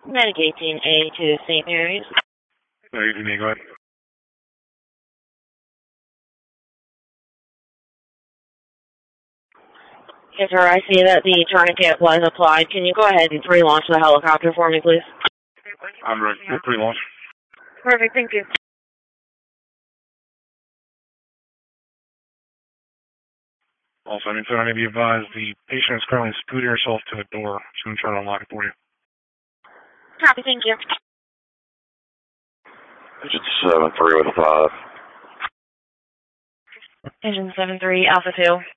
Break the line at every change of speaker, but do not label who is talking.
Medic 18A to St. Mary's.
18A, go ahead.
Yes, sir, I see that the tourniquet was applied. Can you go ahead and pre-launch the helicopter for me, please?
I'm ready. Pre-launch.
Perfect, thank you.
Also, I need to be advised the patient is currently scooting herself to the door. She's going to try to unlock it for you.
Copy, thank you.
Engine 73 with 5.
Engine 73, Alpha 2.